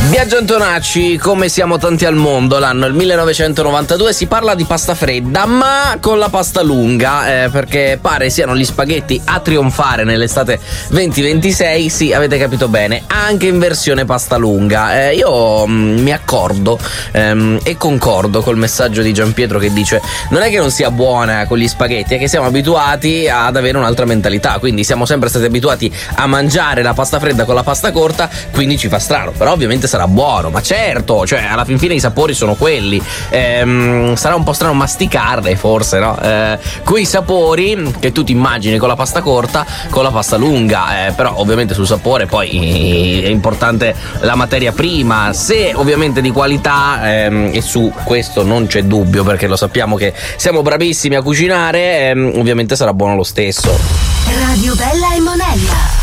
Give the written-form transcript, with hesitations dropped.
Biagio Antonacci, come siamo tanti al mondo, l'anno è il 1992, si parla di pasta fredda ma con la pasta lunga, perché pare siano gli spaghetti a trionfare nell'estate 2026, sì, avete capito bene, anche in versione pasta lunga. Io mi accordo e concordo col messaggio di Gianpietro che dice: non è che non sia buona con gli spaghetti, è che siamo abituati ad avere un'altra mentalità, quindi siamo sempre stati abituati a mangiare la pasta fredda con la pasta corta, quindi ci fa strano, però ovviamente sarà buono, ma certo, cioè alla fin fine i sapori sono quelli. Sarà un po' strano masticarle forse, no? Quei sapori che tu ti immagini con la pasta corta, con la pasta lunga, però ovviamente sul sapore poi è importante la materia prima, se ovviamente di qualità, e su questo non c'è dubbio perché lo sappiamo che siamo bravissimi a cucinare, ovviamente sarà buono lo stesso. Radio Bella e Monella.